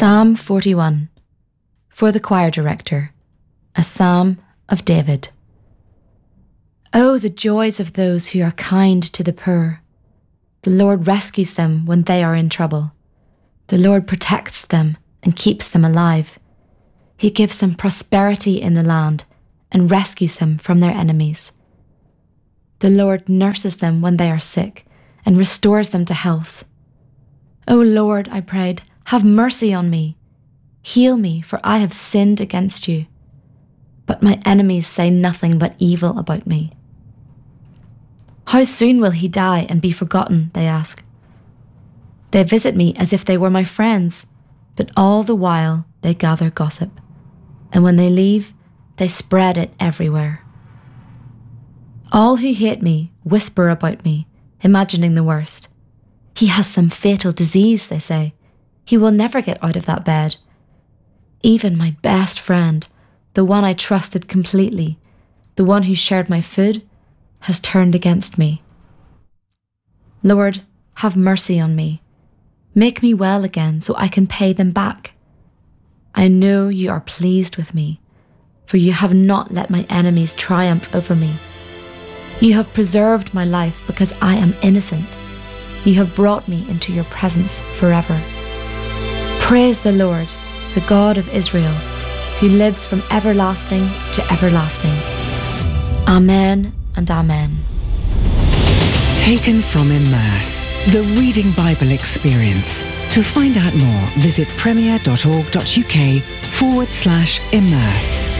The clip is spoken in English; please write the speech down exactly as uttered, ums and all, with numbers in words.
Psalm forty-one. For the choir director, a psalm of David. Oh, the joys of those who are kind to the poor. The Lord rescues them when they are in trouble. The Lord protects them and keeps them alive. He gives them prosperity in the land and rescues them from their enemies. The Lord nurses them when they are sick and restores them to health. O Lord, I prayed, have mercy on me. Heal me, for I have sinned against you. But my enemies say nothing but evil about me. How soon will he die and be forgotten, they ask. They visit me as if they were my friends, but all the while they gather gossip. And when they leave, they spread it everywhere. All who hate me whisper about me, imagining the worst. He has some fatal disease, they say. He will never get out of that bed. Even my best friend, the one I trusted completely, the one who shared my food, has turned against me. Lord, have mercy on me. Make me well again so I can pay them back. I know you are pleased with me, for you have not let my enemies triumph over me. You have preserved my life because I am innocent. You have brought me into your presence forever. Praise the Lord, the God of Israel, who lives from everlasting to everlasting. Amen and amen. Taken from Immerse, the Reading Bible Experience. To find out more, visit premier.org.uk forward slash immerse.